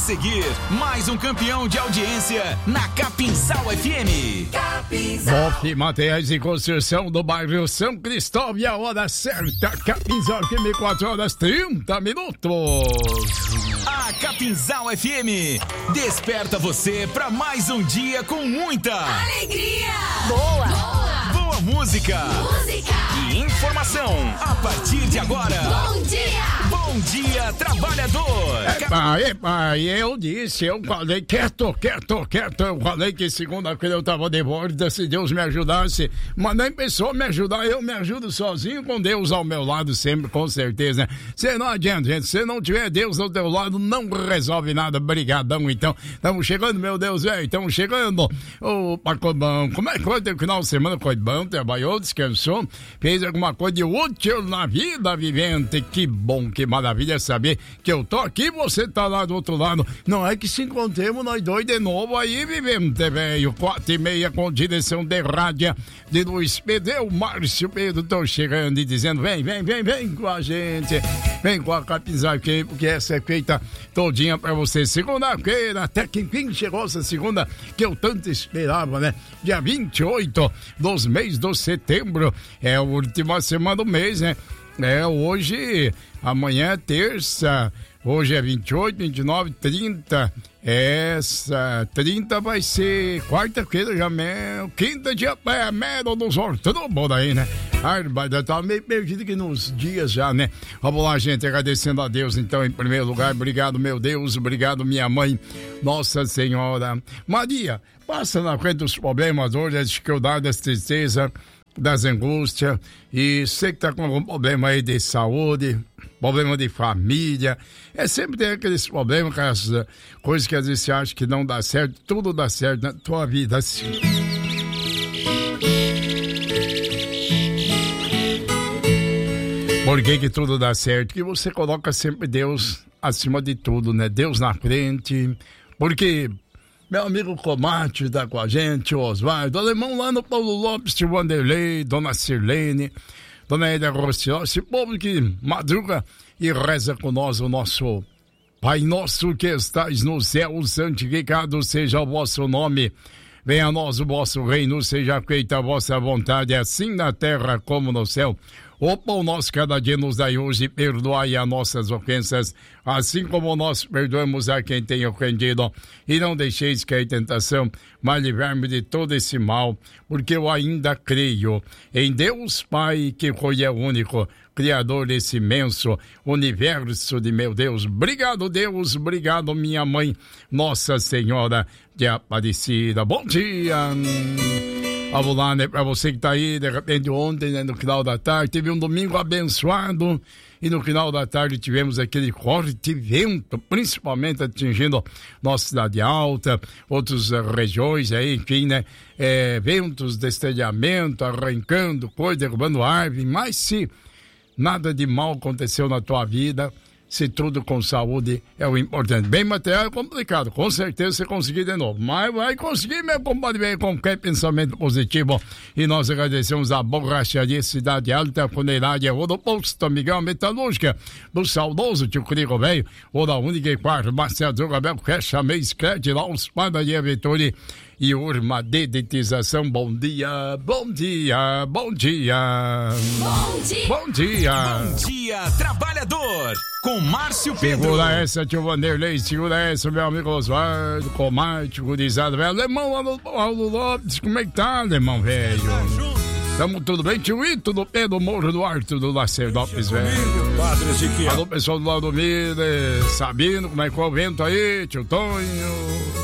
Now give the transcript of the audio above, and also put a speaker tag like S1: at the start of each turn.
S1: seguir, mais um campeão de audiência na Capinzal FM.
S2: Bof Materiais de Construção do bairro São Cristóvão, e a hora certa, Capinzal FM, 4h30.
S1: A Capinzal FM desperta você para mais um dia com muita
S3: alegria,
S1: boa música e informação. A partir de agora, Bom Dia Trabalhador.
S2: Eu falei, quieto. Eu falei que segunda-feira eu tava de volta, se Deus me ajudasse. Mas nem pensou me ajudar, eu me ajudo sozinho, com Deus ao meu lado sempre, com certeza. Você não adianta, gente. Se não tiver Deus ao teu lado, não resolve nada. Brigadão, então. Estamos chegando, meu Deus, velho. Estamos chegando. Opa, como é que foi o final de semana? Foi bom, trabalhou, descansou, fez alguma coisa de útil na vida vivente. Que bom, que maravilha saber que eu tô aqui, você tá lá do outro lado. Não é que se encontremos nós dois de novo aí, vivemos, velho. 4h30 com direção de rádio de Luiz Pedro, Márcio Pedro, tô chegando e dizendo, vem com a gente, vem com a Capinzal, porque essa é feita todinha pra você. Segunda-feira, até que enfim chegou essa segunda que eu tanto esperava, né? Dia 28 dos mês de setembro, é a última semana do mês, né? Hoje, amanhã é terça, hoje é 28, 29, 30, essa 30 vai ser quarta-feira, já quinta dia, mero dos ortobos daí, né? Eu tava meio perdido aqui nos dias já, né? Vamos lá, gente, agradecendo a Deus, então, em primeiro lugar, obrigado, meu Deus, obrigado, minha mãe, Nossa Senhora. Maria, passa na frente dos problemas hoje, as dificuldades, das tristezas, das angústias, e você que tá com algum problema aí de saúde, problema de família, sempre tem aqueles problemas, aquelas coisas que às vezes você acha que não dá certo, tudo dá certo na tua vida, assim. Por que tudo dá certo? Que você coloca sempre Deus acima de tudo, né? Deus na frente, porque meu amigo Comate tá com a gente, o Osvaldo, o Alemão lá no Paulo Lopes, o Wanderlei, Dona Sirlene, Dona Eda Rostiol, esse povo que madruga e reza com nós, o nosso Pai nosso que estais no céu, santificado seja o vosso nome. Venha a nós o vosso reino, seja feita a vossa vontade, assim na terra como no céu. O pão nosso cada dia nos dai hoje, perdoai as nossas ofensas, assim como nós perdoamos a quem tem ofendido. E não deixeis cair em tentação, mas livrai-me de todo esse mal, porque eu ainda creio em Deus Pai, que foi o único Criador desse imenso universo de meu Deus. Obrigado, Deus, obrigado, minha mãe, Nossa Senhora de Aparecida. Bom dia! Vamos lá, né? Pra você que tá aí, de repente ontem, né, no final da tarde, teve um domingo abençoado e no final da tarde tivemos aquele forte vento, principalmente atingindo nossa cidade alta, outras regiões aí, enfim, né? Ventos de estreamento, arrancando coisa, derrubando árvore, mas se nada de mal aconteceu na tua vida, se tudo com saúde é o importante. Bem material é complicado, com certeza você conseguir de novo, mas vai conseguir, meu compadre, bem, com qualquer pensamento positivo. E nós agradecemos a Borracharia Cidade Alta, a funerária do Posto Miguel Metalúrgica, do saudoso tio Crigo Velho, ou da Única e Quarto, Marcelo Gabriel, fecha mês, crédito lá, os Padaria Vettori e Urma Dedetização. Bom dia, bom dia, bom dia.
S3: Bom dia.
S2: Bom dia.
S1: Bom dia, trabalhador. Com Márcio Pedro.
S2: Segura essa, tio Vanderlei, segura essa, meu amigo Osvaldo, Comate, gurizada, velho. Alemão lá no Paulo Lopes, como é que tá, alemão, velho? Tamo tudo bem, tio Ito do Pedro Morro do Arthur do Lacerda Lopes, velho. Alô, pessoal do lado do Miller, Sabino, como é que foi o vento aí, tio Tonho?